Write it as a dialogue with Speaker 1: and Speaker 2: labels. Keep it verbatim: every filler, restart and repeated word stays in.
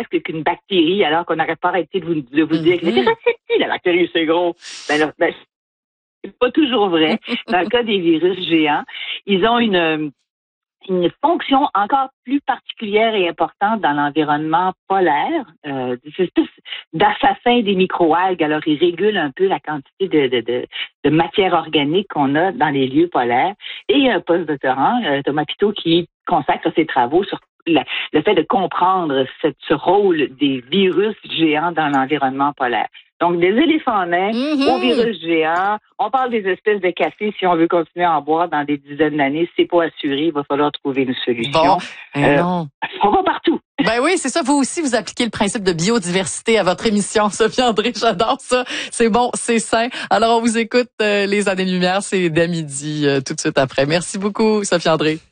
Speaker 1: presque qu'une bactérie, alors qu'on n'aurait pas arrêté de vous, de vous dire
Speaker 2: Mm-hmm.
Speaker 1: que c'est petit, la bactérie, c'est gros. Ben, là, ben, c'est pas toujours vrai. Dans le cas des virus géants, ils ont une, une fonction encore plus particulière et importante dans l'environnement polaire. Euh, c'est une espèce d'assassin des microalgues. Alors, ils régulent un peu la quantité de, de, de, de matière organique qu'on a dans les lieux polaires. Et il y a un postdoctorant, euh, Thomas Pitot, qui consacre ses travaux sur la, le fait de comprendre cette, ce rôle des virus géants dans l'environnement polaire. Donc, des éléphants nains
Speaker 2: Mm-hmm.
Speaker 1: aux virus géants. On parle des espèces de café. Si on veut continuer à en boire dans des dizaines d'années, c'est pas assuré. Il va falloir trouver une solution.
Speaker 2: Bon, eh
Speaker 1: euh,
Speaker 2: non.
Speaker 1: On va partout.
Speaker 2: Ben oui, c'est ça. Vous aussi, vous appliquez le principe de biodiversité à votre émission, Sophie André. J'adore ça. C'est bon, c'est sain. Alors, on vous écoute euh, les années-lumière. C'est dès midi, euh, tout de suite après. Merci beaucoup, Sophie André.